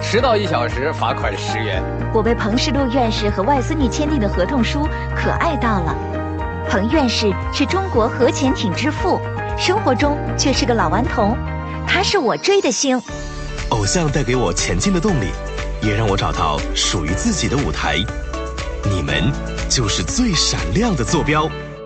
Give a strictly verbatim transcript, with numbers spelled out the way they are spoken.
迟到一小时罚款十元。 我被彭世禄院士和外孙女签订的合同书可爱到了。彭院士是中国核潜艇之父，生活中却是个老顽童，他是我追的星。 偶像带给我前进的动力，也让我找到属于自己的舞台。你们就是最闪亮的坐标。